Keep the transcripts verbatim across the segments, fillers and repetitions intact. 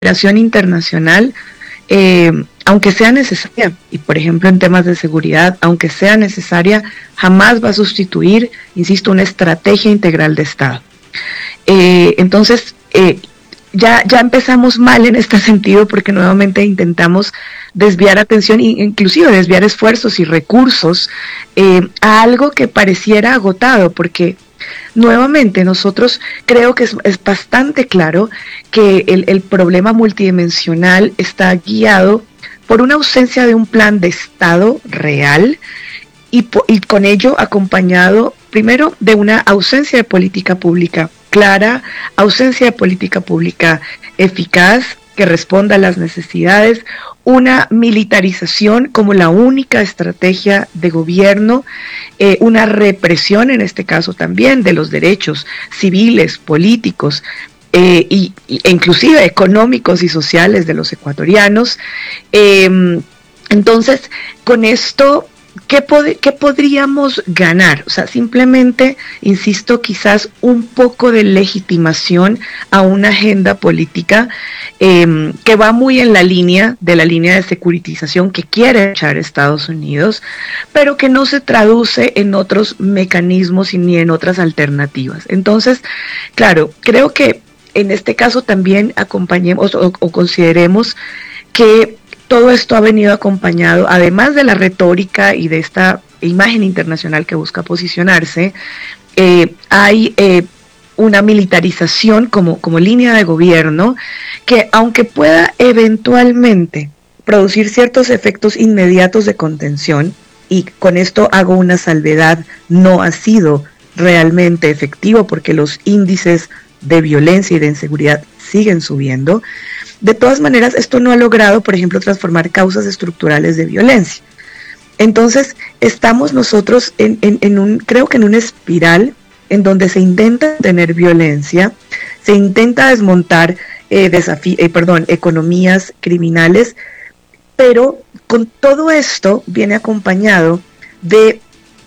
cooperación internacional, eh, aunque sea necesaria, y por ejemplo en temas de seguridad, aunque sea necesaria, jamás va a sustituir, insisto, una estrategia integral de Estado. Eh, entonces, eh, ya, ya empezamos mal en este sentido, porque nuevamente intentamos desviar atención e inclusive desviar esfuerzos y recursos eh, a algo que pareciera agotado, porque nuevamente nosotros creo que es, es bastante claro que el, el problema multidimensional está guiado por una ausencia de un plan de Estado real y, y con ello acompañado primero de una ausencia de política pública clara, ausencia de política pública eficaz que responda a las necesidades, una militarización como la única estrategia de gobierno, eh, una represión en este caso también de los derechos civiles, políticos, eh, y, e inclusive económicos y sociales de los ecuatorianos. Eh, entonces, con esto, ¿Qué, pod- ¿qué podríamos ganar? O sea, simplemente, insisto, quizás un poco de legitimación a una agenda política eh, que va muy en la línea de la línea de securitización que quiere echar Estados Unidos, pero que no se traduce en otros mecanismos ni en otras alternativas. Entonces, claro, creo que en este caso también acompañemos o, o consideremos que todo esto ha venido acompañado, además de la retórica y de esta imagen internacional que busca posicionarse, eh, hay eh, una militarización como, como línea de gobierno que, aunque pueda eventualmente producir ciertos efectos inmediatos de contención, y con esto hago una salvedad, no ha sido realmente efectivo porque los índices de violencia y de inseguridad siguen subiendo. De todas maneras, esto no ha logrado, por ejemplo, transformar causas estructurales de violencia. Entonces, estamos nosotros en, en, en un, creo que en una espiral en donde se intenta tener violencia, se intenta desmontar eh, desafí- eh, perdón, economías criminales, pero con todo esto viene acompañado de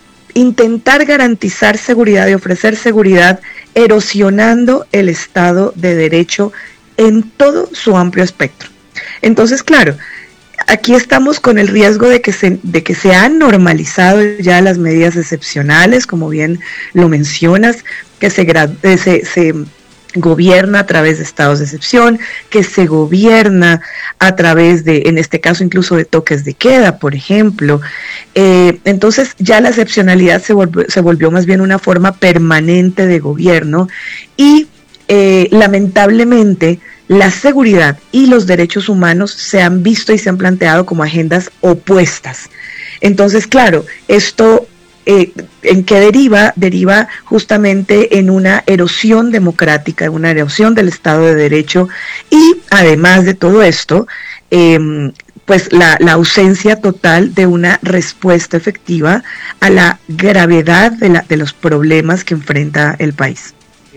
intentar garantizar seguridad y ofrecer seguridad, erosionando el Estado de Derecho en todo su amplio espectro. Entonces, claro, aquí estamos con el riesgo de que se, de que se han normalizado ya las medidas excepcionales, como bien lo mencionas, que se, se, se gobierna a través de estados de excepción, que se gobierna a través de, en este caso incluso de toques de queda, por ejemplo. Eh, entonces ya la excepcionalidad se volvió, se volvió más bien una forma permanente de gobierno y Eh, lamentablemente la seguridad y los derechos humanos se han visto y se han planteado como agendas opuestas. Entonces, claro, esto eh, ¿en qué deriva? Deriva justamente en una erosión democrática, en una erosión del Estado de Derecho y además de todo esto, eh, pues la, la ausencia total de una respuesta efectiva a la gravedad de, la, de los problemas que enfrenta el país.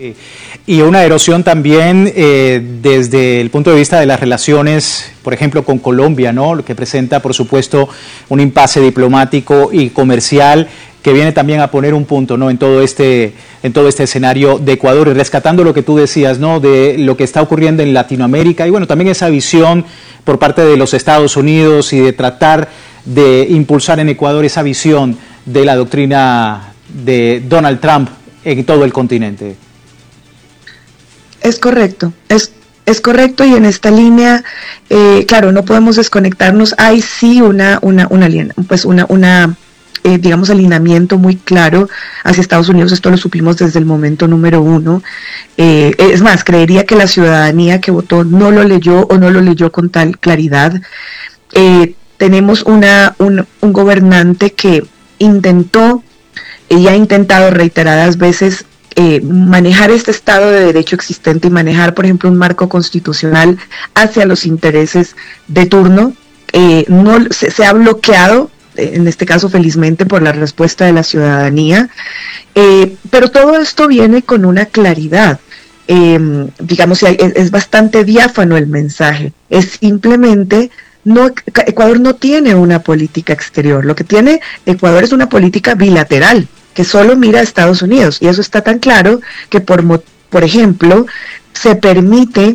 Y una erosión también eh, desde el punto de vista de las relaciones, por ejemplo, con Colombia, ¿no? Lo que presenta, por supuesto, un impasse diplomático y comercial que viene también a poner un punto, ¿no? en todo este en todo este escenario de Ecuador y rescatando lo que tú decías, ¿no? De lo que está ocurriendo en Latinoamérica y bueno, también esa visión por parte de los Estados Unidos y de tratar de impulsar en Ecuador esa visión de la doctrina de Donald Trump en todo el continente. Es correcto, es, es correcto y en esta línea, eh, claro, no podemos desconectarnos, hay sí una, una, una, pues una, una eh, digamos, alineamiento muy claro hacia Estados Unidos, esto lo supimos desde el momento número uno, eh, es más, creería que la ciudadanía que votó no lo leyó o no lo leyó con tal claridad. Eh, tenemos una, un, un gobernante que intentó y ha intentado reiteradas veces Eh, manejar este Estado de Derecho existente y manejar, por ejemplo, un marco constitucional hacia los intereses de turno. Eh, no se, se ha bloqueado, eh, en este caso felizmente, por la respuesta de la ciudadanía, eh, pero todo esto viene con una claridad. Eh, digamos, es, es bastante diáfano el mensaje, es simplemente... No, Ecuador no tiene una política exterior, lo que tiene Ecuador es una política bilateral, que solo mira a Estados Unidos, y eso está tan claro que, por, por ejemplo, se permite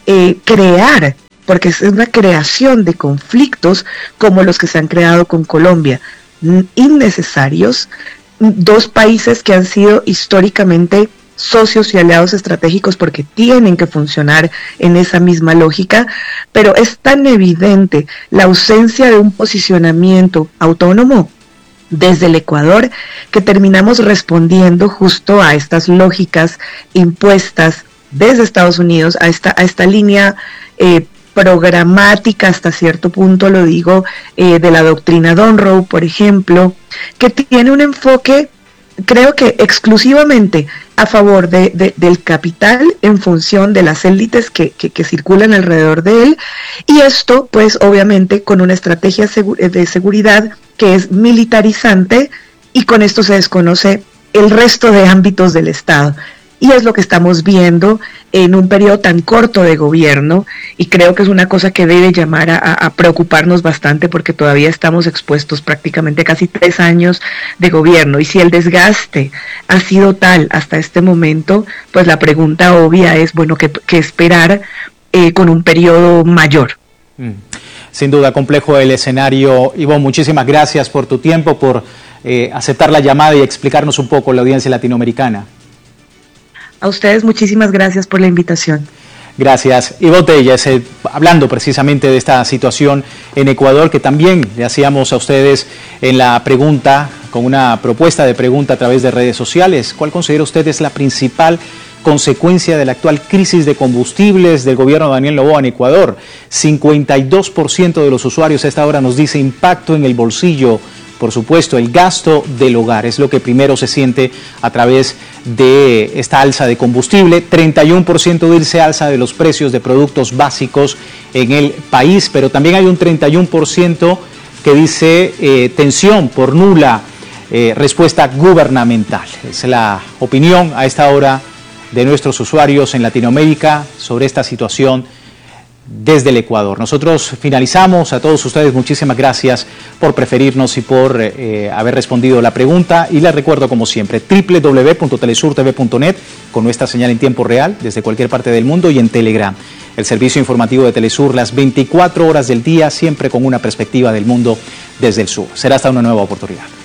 eh, crear, porque es una creación de conflictos como los que se han creado con Colombia, innecesarios, dos países que han sido históricamente socios y aliados estratégicos porque tienen que funcionar en esa misma lógica, pero es tan evidente la ausencia de un posicionamiento autónomo desde el Ecuador que terminamos respondiendo justo a estas lógicas impuestas desde Estados Unidos, a esta, a esta línea eh, programática hasta cierto punto, lo digo, eh, de la doctrina Monroe, por ejemplo, que tiene un enfoque, creo que exclusivamente a favor de, de, del capital en función de las élites que, que, que circulan alrededor de él, y esto pues obviamente con una estrategia de seguridad que es militarizante, y con esto se desconoce el resto de ámbitos del Estado. Y es lo que estamos viendo en un periodo tan corto de gobierno, y creo que es una cosa que debe llamar a, a preocuparnos bastante, porque todavía estamos expuestos prácticamente casi tres años de gobierno, y si el desgaste ha sido tal hasta este momento, pues la pregunta obvia es, bueno, ¿qué, qué esperar eh, con un periodo mayor? Mm. Sin duda, complejo el escenario. Ivonne, muchísimas gracias por tu tiempo, por eh, aceptar la llamada y explicarnos un poco la audiencia latinoamericana. A ustedes muchísimas gracias por la invitación. Gracias. Ivonne Telles, eh, hablando precisamente de esta situación en Ecuador, que también le hacíamos a ustedes en la pregunta, con una propuesta de pregunta a través de redes sociales. ¿Cuál considera usted es la principal consecuencia de la actual crisis de combustibles del gobierno de Daniel Noboa en Ecuador? cincuenta y dos por ciento de los usuarios a esta hora nos dice impacto en el bolsillo. Por supuesto, el gasto del hogar es lo que primero se siente a través de esta alza de combustible. treinta y uno por ciento dice alza de los precios de productos básicos en el país, pero también hay un treinta y uno por ciento que dice eh, tensión por nula eh, respuesta gubernamental. Es la opinión a esta hora de nuestros usuarios en Latinoamérica sobre esta situación desde el Ecuador. Nosotros finalizamos. A todos ustedes muchísimas gracias por preferirnos y por eh, haber respondido la pregunta, y les recuerdo como siempre doble u doble u doble u punto telesur t v punto net con nuestra señal en tiempo real desde cualquier parte del mundo, y en Telegram, el servicio informativo de Telesur las veinticuatro horas del día, siempre con una perspectiva del mundo desde el sur. Será hasta una nueva oportunidad.